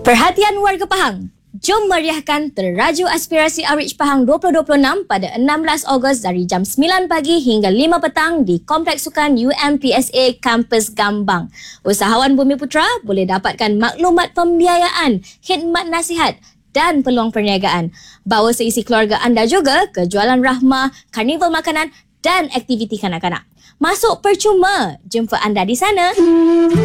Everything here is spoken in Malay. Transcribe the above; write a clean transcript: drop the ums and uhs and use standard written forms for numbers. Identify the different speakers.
Speaker 1: Perhatian warga Pahang. Jom meriahkan Teraju Aspirasi Outreach Pahang 2026 pada 16 Ogos dari jam 9 pagi hingga 5 petang di Kompleks Sukan UMPSA Kampus Gambang. Usahawan Bumiputra boleh dapatkan maklumat pembiayaan, khidmat nasihat dan peluang perniagaan. Bawa seisi keluarga anda juga ke jualan rahmah, karnival makanan dan aktiviti kanak-kanak. Masuk percuma. Jumpa anda di sana.